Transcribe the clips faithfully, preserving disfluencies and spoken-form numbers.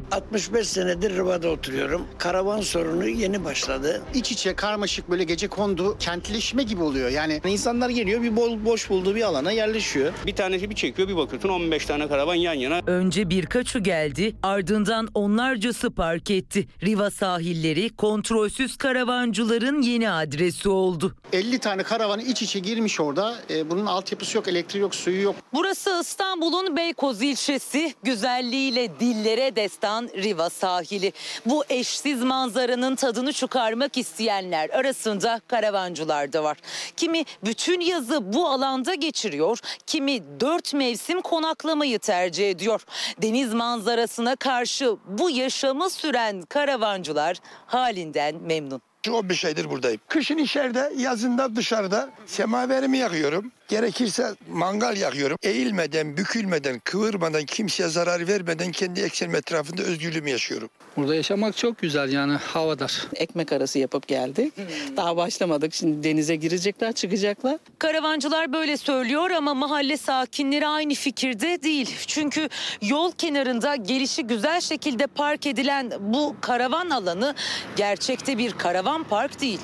altmış beş senedir Riva'da oturuyorum. Karavan sorunu yeni başladı. İç içe karmaşık böyle gecekondu kentleşme gibi oluyor. Yani insanlar geliyor bir bol boş bulduğu bir alana yerleşiyor. Bir tanesi bir çekiyor bir bakıyorsun on beş tane karavan yan yana. Önce birkaçı geldi, ardından onlarcası park etti. Riva sahilleri kontrolsüz karavancıların yeni adresi oldu. elli tane karavan iç içe girmiş orada. Ee, bunun altyapısı yok, elektriği yok, suyu yok. Burası İstanbul'un Beykoz ilçesi, güzelliğiyle dillere destan Riva sahili. Bu eşsiz manzaranın tadını çıkarmak isteyenler arasında karavancılar da var. Kimi bütün yazı bu alanda geçiriyor, kimi dört mevsim konaklamayı tercih ediyor. Deniz manzarasına karşı bu yaşamı süren karavancılar halinden memnun. on beş aydır buradayım. Kışın içeride, yazında dışarıda semaverimi yakıyorum. Gerekirse mangal yakıyorum. Eğilmeden, bükülmeden, kıvırmadan, kimseye zarar vermeden kendi eksenim etrafında özgürlüğümü yaşıyorum. Burada yaşamak çok güzel yani havadar. Ekmek arası yapıp geldik. Hmm. Daha başlamadık. Şimdi denize girecekler, çıkacaklar. Karavancılar böyle söylüyor ama mahalle sakinleri aynı fikirde değil. Çünkü yol kenarında gelişi güzel şekilde park edilen bu karavan alanı gerçekte bir karavan park değil.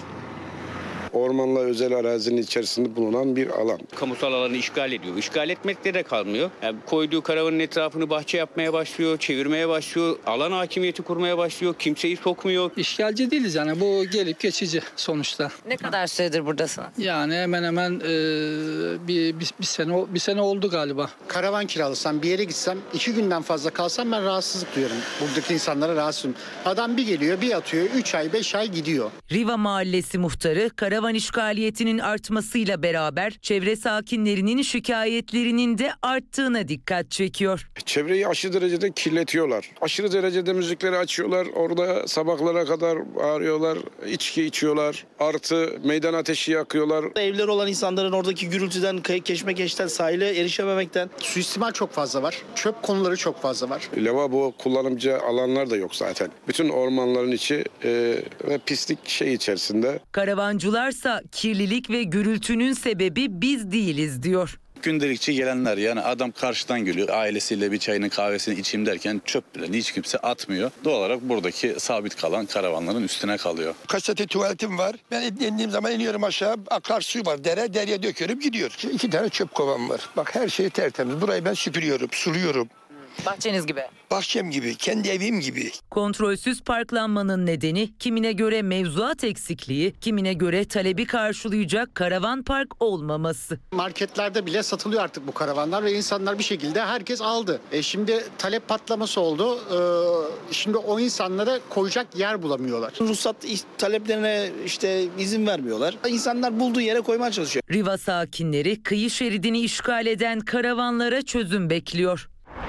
Ormanla özel arazinin içerisinde bulunan bir alan. Kamusal alanı işgal ediyor. İşgal etmekle de kalmıyor. Yani koyduğu karavanın etrafını bahçe yapmaya başlıyor, çevirmeye başlıyor, alan hakimiyeti kurmaya başlıyor, kimseyi sokmuyor. İşgalci değiliz yani, bu gelip geçici sonuçta. Ne kadar süredir buradasın? Yani hemen hemen e, bir, bir, bir sene bir sene oldu galiba. Karavan kiralasam, bir yere gitsem, iki günden fazla kalsam ben rahatsızlık duyuyorum. Buradaki insanlara rahatsızım. Adam bir geliyor, bir atıyor, üç ay, beş ay gidiyor. Riva Mahallesi muhtarı karavan işgaliyetinin artmasıyla beraber çevre sakinlerinin şikayetlerinin de arttığına dikkat çekiyor. Çevreyi aşırı derecede kirletiyorlar. Aşırı derecede müzikleri açıyorlar. Orada sabahlara kadar bağırıyorlar, içki içiyorlar. Artı meydan ateşi yakıyorlar. Evleri olan insanların oradaki gürültüden, keşmekeşten, sahile erişememekten. Suistimal çok fazla var. Çöp konuları çok fazla var. Lavabo kullanımcı alanlar da yok zaten. Bütün ormanların içi e, ve pislik şey içerisinde. Karavancılarsa kirlilik ve gürültünün sebebi biz değiliz diyor. Gündelikçi gelenler, yani adam karşıdan geliyor, ailesiyle bir çayını kahvesini içeyim derken çöp bile hiç kimse atmıyor. Doğal olarak buradaki sabit kalan karavanların üstüne kalıyor. Kaç tuvaletim var. Ben indiğim zaman iniyorum aşağı. Akarsu var. Dere, dereye döküyorum gidiyor. Şimdi iki tane çöp kovam var. Bak her şey tertemiz. Burayı ben süpürüyorum, suluyorum. Bahçeniz gibi. Bahçem gibi, kendi evim gibi. Kontrolsüz parklanmanın nedeni kimine göre mevzuat eksikliği, kimine göre talebi karşılayacak karavan park olmaması. Marketlerde bile satılıyor artık bu karavanlar ve insanlar bir şekilde herkes aldı. E şimdi talep patlaması oldu. Ee, şimdi o insanlara koyacak yer bulamıyorlar. Ruhsat taleplerine işte izin vermiyorlar. İnsanlar bulduğu yere koymaya çalışıyor. Riva sakinleri kıyı şeridini işgal eden karavanlara çözüm bekliyor.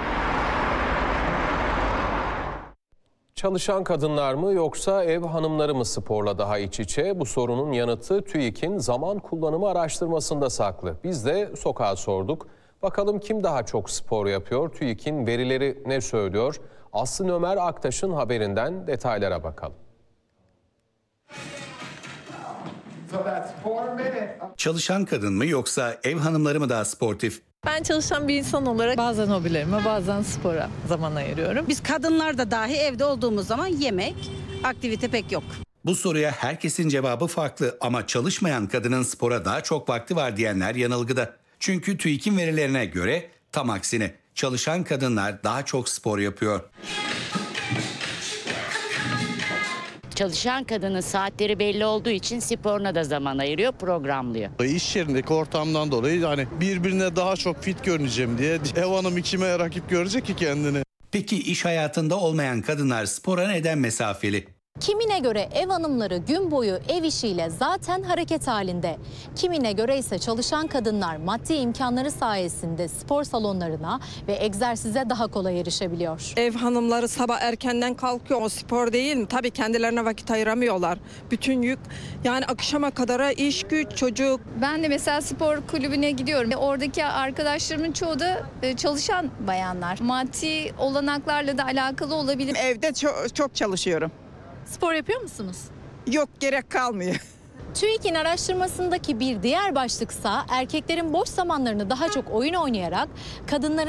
Çalışan kadınlar mı yoksa ev hanımları mı sporla daha iç içe? Bu sorunun yanıtı TÜİK'in zaman kullanımı araştırmasında saklı. Biz de sokağa sorduk. Bakalım kim daha çok spor yapıyor? TÜİK'in verileri ne söylüyor? Aslı Ömer Aktaş'ın haberinden detaylara bakalım. Çalışan kadın mı yoksa ev hanımları mı daha sportif? Ben çalışan bir insan olarak bazen hobilerime, bazen spora zaman ayırıyorum. Biz kadınlar da dahi evde olduğumuz zaman yemek, aktivite pek yok. Bu soruya herkesin cevabı farklı ama çalışmayan kadının spora daha çok vakti var diyenler yanılgıda. Çünkü TÜİK'in verilerine göre tam aksine çalışan kadınlar daha çok spor yapıyor. Çalışan kadının saatleri belli olduğu için sporuna da zaman ayırıyor, programlıyor. İş yerindeki ortamdan dolayı hani birbirine daha çok fit görüneceğim diye ev hanımı kime rakip görecek ki kendini. Peki iş hayatında olmayan kadınlar spora neden mesafeli? Kimine göre ev hanımları gün boyu ev işiyle zaten hareket halinde. Kimine göre ise çalışan kadınlar maddi imkanları sayesinde spor salonlarına ve egzersize daha kolay erişebiliyor. Ev hanımları sabah erkenden kalkıyor. O spor değil mi? Tabii kendilerine vakit ayıramıyorlar. Bütün yük yani akşama kadar iş güç çocuk. Ben de mesela spor kulübüne gidiyorum. Oradaki arkadaşlarımın çoğu da çalışan bayanlar. Maddi olanaklarla da alakalı olabilir. Evde çok, çok çalışıyorum. Spor yapıyor musunuz? Yok, gerek kalmıyor. TÜİK'in araştırmasındaki bir diğer başlıksa erkeklerin boş zamanlarını daha çok oyun oynayarak, kadınların